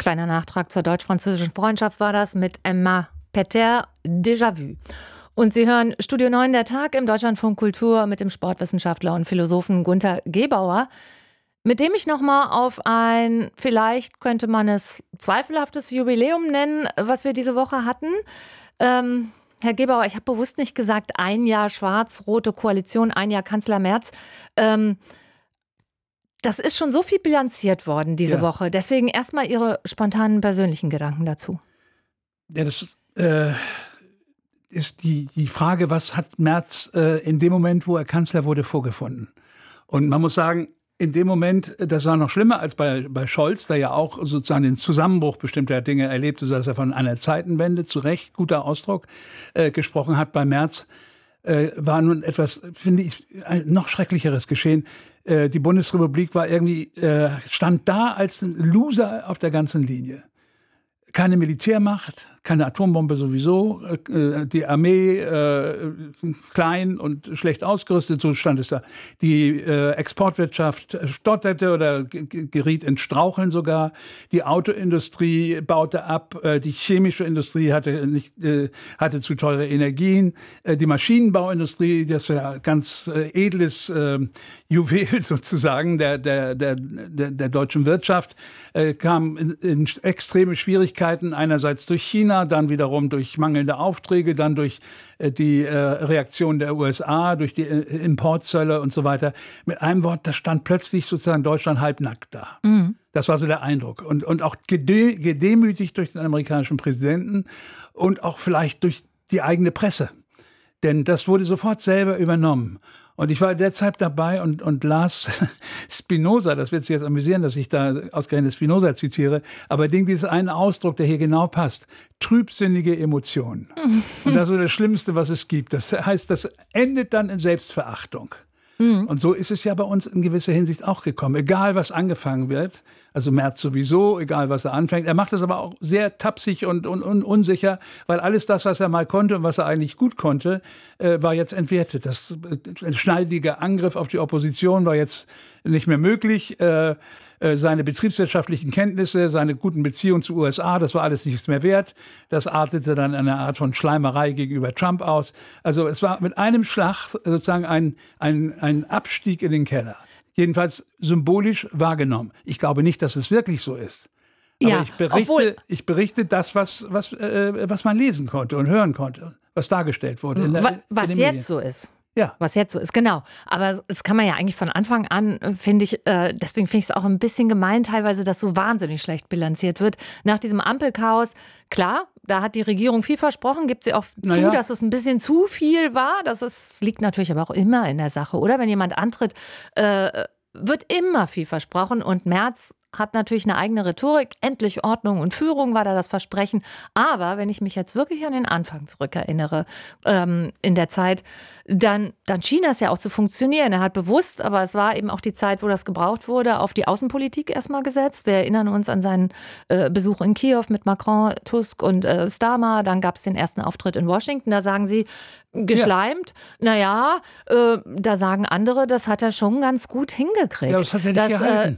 Kleiner Nachtrag zur deutsch-französischen Freundschaft war das mit Emma Peter, Déjà-vu. Und Sie hören Studio 9 der Tag im Deutschlandfunk Kultur mit dem Sportwissenschaftler und Philosophen Gunther Gebauer, mit dem ich nochmal auf ein, vielleicht könnte man es zweifelhaftes Jubiläum nennen, was wir diese Woche hatten. Herr Gebauer, ich habe bewusst nicht gesagt, 1 Jahr schwarz-rote Koalition, 1 Jahr Kanzler Merz. Das ist schon so viel bilanziert worden diese Woche. Deswegen erstmal Ihre spontanen persönlichen Gedanken dazu. Ja, das ist die Frage, was hat Merz in dem Moment, wo er Kanzler wurde, vorgefunden? Und man muss sagen, in dem Moment, das war noch schlimmer als bei Scholz, der ja auch sozusagen den Zusammenbruch bestimmter Dinge erlebte, sodass er von einer Zeitenwende, zu Recht, guter Ausdruck, gesprochen hat. Bei Merz war nun etwas, finde ich, ein noch schrecklicheres geschehen. Die Bundesrepublik war irgendwie, stand da als ein Loser auf der ganzen Linie. Keine Militärmacht, keine Atombombe sowieso, die Armee klein und schlecht ausgerüstet, so stand es da. Die Exportwirtschaft stotterte oder geriet ins Straucheln sogar. Die Autoindustrie baute ab, die chemische Industrie hatte zu teure Energien. Die Maschinenbauindustrie, das war ganz edles Juwel sozusagen der deutschen Wirtschaft, kam in extreme Schwierigkeiten, einerseits durch China, dann wiederum durch mangelnde Aufträge, dann durch die Reaktion der USA, durch die Importzölle und so weiter. Mit einem Wort, da stand plötzlich sozusagen Deutschland halbnackt da. Mhm. Das war so der Eindruck. Und auch gedemütigt durch den amerikanischen Präsidenten und auch vielleicht durch die eigene Presse. Denn das wurde sofort selber übernommen. Und ich war derzeit dabei und las Spinoza, das wird Sie jetzt amüsieren, dass ich da ausgerechnet Spinoza zitiere, aber irgendwie ist ein Ausdruck, der hier genau passt. Trübsinnige Emotionen. Und das ist so das Schlimmste, was es gibt. Das heißt, das endet dann in Selbstverachtung. Und so ist es ja bei uns in gewisser Hinsicht auch gekommen. Egal, was angefangen wird, also Merz sowieso, egal, was er anfängt. Er macht das aber auch sehr tapsig und unsicher, weil alles das, was er mal konnte und was er eigentlich gut konnte, war jetzt entwertet. Das schneidige Angriff auf die Opposition war jetzt nicht mehr möglich. Seine betriebswirtschaftlichen Kenntnisse, seine guten Beziehungen zu USA, das war alles nichts mehr wert. Das artete dann in einer Art von Schleimerei gegenüber Trump aus. Also es war mit einem Schlag sozusagen ein Abstieg in den Keller. Jedenfalls symbolisch wahrgenommen. Ich glaube nicht, dass es wirklich so ist. Aber ja, ich berichte das, was man lesen konnte und hören konnte, was dargestellt wurde. Was jetzt so ist. Ja. Was jetzt so ist, genau. Aber das kann man ja eigentlich von Anfang an, finde ich, deswegen finde ich es auch ein bisschen gemein teilweise, dass so wahnsinnig schlecht bilanziert wird. Nach diesem Ampelchaos, klar, da hat die Regierung viel versprochen, gibt sie auch zu, dass es ein bisschen zu viel war. Das liegt natürlich aber auch immer in der Sache, oder? Wenn jemand antritt, wird immer viel versprochen und Merz hat natürlich eine eigene Rhetorik. Endlich Ordnung und Führung war da das Versprechen. Aber wenn ich mich jetzt wirklich an den Anfang zurückerinnere, in der Zeit, dann schien das ja auch zu funktionieren. Er hat bewusst, aber es war eben auch die Zeit, wo das gebraucht wurde, auf die Außenpolitik erstmal gesetzt. Wir erinnern uns an seinen Besuch in Kiew mit Macron, Tusk und Starmer. Dann gab es den ersten Auftritt in Washington. Da sagen sie, geschleimt. Ja. Da sagen andere, das hat er schon ganz gut hingekriegt. Ja, das hat er nicht gehalten.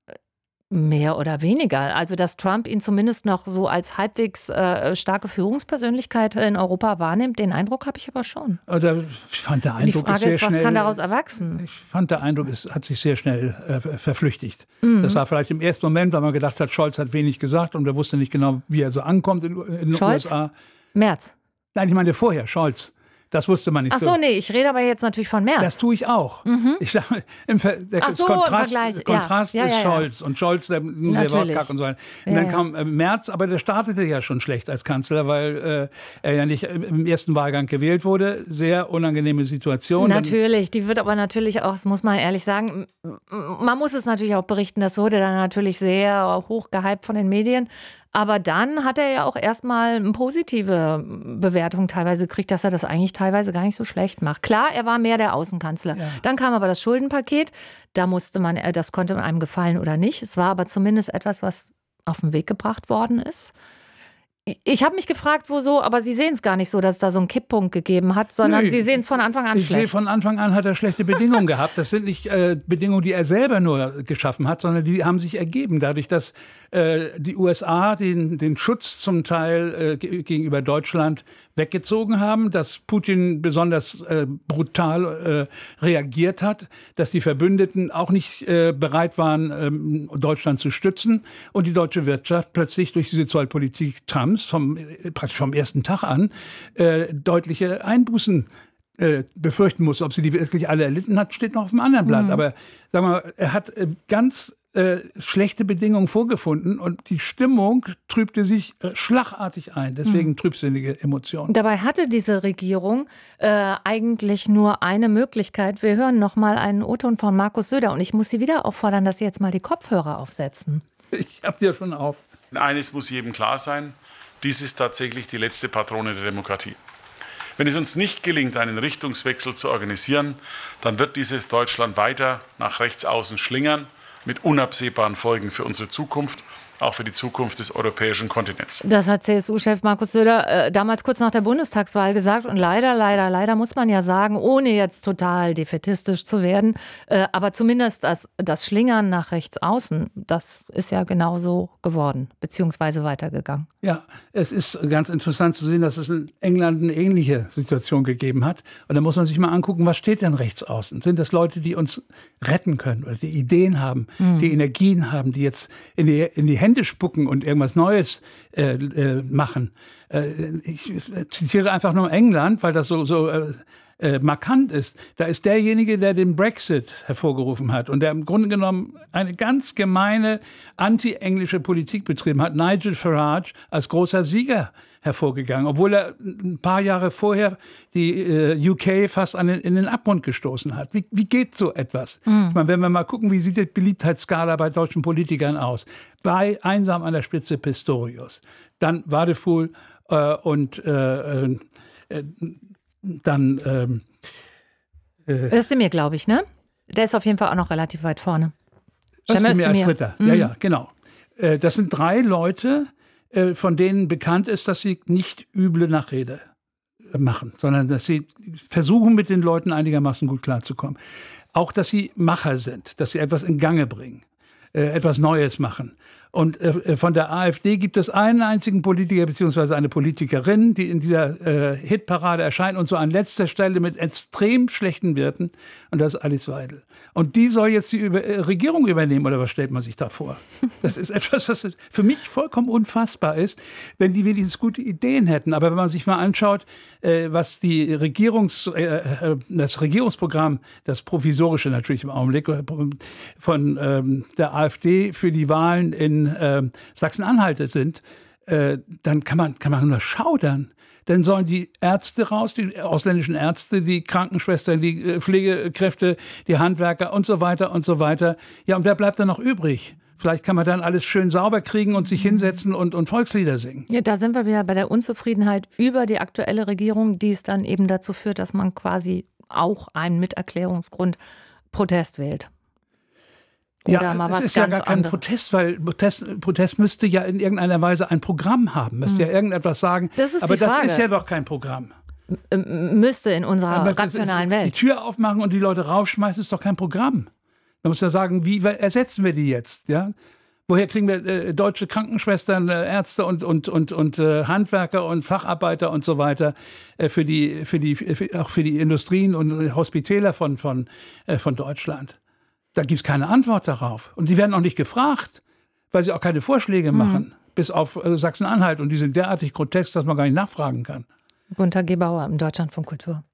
Mehr oder weniger. Also, dass Trump ihn zumindest noch so als halbwegs starke Führungspersönlichkeit in Europa wahrnimmt, den Eindruck habe ich aber schon. Ich fand, der Eindruck Die Frage ist, was kann daraus erwachsen? Ich fand, der Eindruck hat sich sehr schnell verflüchtigt. Das war vielleicht im ersten Moment, weil man gedacht hat, Scholz hat wenig gesagt und er wusste nicht genau, wie er so ankommt in den USA. Merz? Nein, ich meine vorher, Scholz. Das wusste man nicht so. Ach so, nee, ich rede aber jetzt natürlich von Merz. Das tue ich auch. Ich sage, der Kontrast ist Scholz. Und Scholz, der Wortkack und so weiter. Und dann kam Merz, aber der startete ja schon schlecht als Kanzler, weil er ja nicht im ersten Wahlgang gewählt wurde. Sehr unangenehme Situation. Natürlich, die wird aber natürlich auch, das muss man ehrlich sagen, man muss es natürlich auch berichten, das wurde dann natürlich sehr hoch gehypt von den Medien. Aber dann hat er ja auch erstmal eine positive Bewertung teilweise gekriegt, dass er das eigentlich teilweise gar nicht so schlecht macht. Klar, er war mehr der Außenkanzler. Ja. Dann kam aber das Schuldenpaket. Da musste man, das konnte einem gefallen oder nicht. Es war aber zumindest etwas, was auf den Weg gebracht worden ist. Ich habe mich gefragt, wo so, aber Sie sehen es gar nicht so, dass es da so einen Kipppunkt gegeben hat, sondern Sie sehen es von Anfang an schlecht. Ich sehe, von Anfang an hat er schlechte Bedingungen gehabt. Das sind nicht Bedingungen, die er selber nur geschaffen hat, sondern die haben sich ergeben, dadurch, dass die USA den Schutz zum Teil gegenüber Deutschland weggezogen haben, dass Putin besonders brutal reagiert hat, dass die Verbündeten auch nicht bereit waren, Deutschland zu stützen und die deutsche Wirtschaft plötzlich durch diese Zollpolitik Trumps praktisch vom ersten Tag an deutliche Einbußen befürchten muss. Ob sie die wirklich alle erlitten hat, steht noch auf dem anderen Blatt. Aber sagen wir mal, er hat ganz schlechte Bedingungen vorgefunden und die Stimmung trübte sich schlagartig ein. Deswegen trübsinnige Emotionen. Dabei hatte diese Regierung eigentlich nur eine Möglichkeit. Wir hören noch mal einen O-Ton von Markus Söder und ich muss Sie wieder auffordern, dass Sie jetzt mal die Kopfhörer aufsetzen. Ich habe die ja schon auf. Eines muss jedem klar sein, dies ist tatsächlich die letzte Patrone der Demokratie. Wenn es uns nicht gelingt, einen Richtungswechsel zu organisieren, dann wird dieses Deutschland weiter nach rechts außen schlingern, mit unabsehbaren Folgen für unsere Zukunft, auch für die Zukunft des europäischen Kontinents. Das hat CSU-Chef Markus Söder damals kurz nach der Bundestagswahl gesagt. Und leider muss man ja sagen, ohne jetzt total defätistisch zu werden, aber zumindest das Schlingern nach rechts außen, das ist ja genauso geworden, beziehungsweise weitergegangen. Ja, es ist ganz interessant zu sehen, dass es in England eine ähnliche Situation gegeben hat. Und da muss man sich mal angucken, was steht denn rechts außen? Sind das Leute, die uns retten können oder die Ideen haben, die Energien haben, die jetzt in die Hände spucken und irgendwas Neues machen? Ich zitiere einfach nur England, weil das so markant ist. Da ist derjenige, der den Brexit hervorgerufen hat und der im Grunde genommen eine ganz gemeine anti-englische Politik betrieben hat, Nigel Farage, als großer Sieger hervorgegangen, obwohl er ein paar Jahre vorher die UK fast in den Abgrund gestoßen hat. Wie geht so etwas? Ich meine, wenn wir mal gucken, wie sieht die Beliebtheitsskala bei deutschen Politikern aus? Bei einsam an der Spitze Pistorius, dann Wadefuhl und dann Özdemir, glaube ich, ne? Der ist auf jeden Fall auch noch relativ weit vorne. Özdemir als Dritter. Ja, genau. Das sind 3 Leute, von denen bekannt ist, dass sie nicht üble Nachrede machen, sondern dass sie versuchen, mit den Leuten einigermaßen gut klarzukommen. Auch, dass sie Macher sind, dass sie etwas in Gange bringen, etwas Neues machen. Und von der AfD gibt es einen einzigen Politiker bzw. eine Politikerin, die in dieser Hitparade erscheint und so an letzter Stelle mit extrem schlechten Werten. Und das ist Alice Weidel. Und die soll jetzt die Regierung übernehmen, oder was stellt man sich da vor? Das ist etwas, was für mich vollkommen unfassbar ist, wenn die wenigstens gute Ideen hätten. Aber wenn man sich mal anschaut, was das Regierungsprogramm, das provisorische natürlich im Augenblick, von der AfD für die Wahlen in Sachsen-Anhalt sind, dann kann man nur schaudern. Dann sollen die Ärzte raus, die ausländischen Ärzte, die Krankenschwestern, die Pflegekräfte, die Handwerker und so weiter und so weiter. Ja, und wer bleibt dann noch übrig? Vielleicht kann man dann alles schön sauber kriegen und sich hinsetzen und Volkslieder singen. Ja, da sind wir wieder bei der Unzufriedenheit über die aktuelle Regierung, die es dann eben dazu führt, dass man quasi auch einen Miterklärungsgrund Protest wählt. Oder ja, mal was es ist ja gar kein Protest, weil Protest müsste ja in irgendeiner Weise ein Programm haben, müsste ja irgendetwas sagen. Das ist aber die Frage. Das ist ja doch kein Programm. Müsste in unserer rationalen Welt. Die Tür aufmachen und die Leute rausschmeißen, ist doch kein Programm. Man muss ja sagen, wie ersetzen wir die jetzt? Ja? Woher kriegen wir deutsche Krankenschwestern, Ärzte und Handwerker und Facharbeiter und so weiter auch für die Industrien und Hospitäler von Deutschland? Da gibt es keine Antwort darauf. Und die werden auch nicht gefragt, weil sie auch keine Vorschläge machen, bis auf Sachsen-Anhalt. Und die sind derartig grotesk, dass man gar nicht nachfragen kann. Gunter Gebauer im Deutschlandfunk Kultur.